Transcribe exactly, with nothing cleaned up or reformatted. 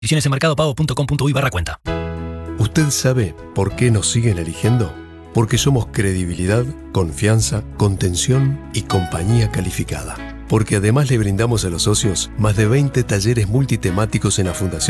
Condiciones en mercado pago punto com punto uy barra cuenta. ¿Usted sabe por qué nos siguen eligiendo? Porque somos credibilidad, confianza, contención y compañía calificada. Porque además le brindamos a los socios más de veinte talleres multitemáticos en la Fundación